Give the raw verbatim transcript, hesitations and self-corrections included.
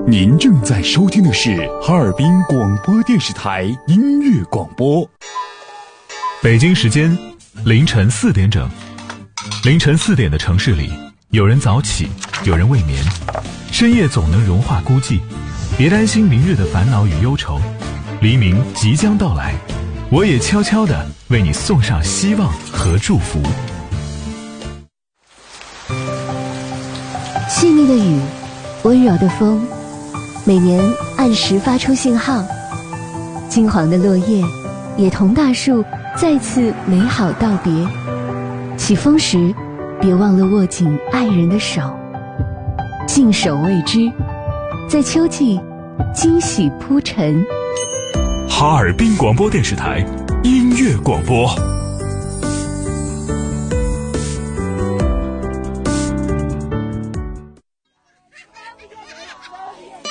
您正在收听的是哈尔滨广播电视台音乐广播。 北京时间凌晨四点整，凌晨四点的城市里，有人早起，有人未眠，深夜总能融化孤寂。别担心明日的烦恼与忧愁，黎明即将到来，我也悄悄地为你送上希望和祝福。 细腻的雨，温柔的风，每年按时发出信号。金黄的落叶也同大树再次美好道别。起风时，别忘了握紧爱人的手，静守未知，在秋季惊喜铺陈。 哈尔滨广播电视台音乐广播。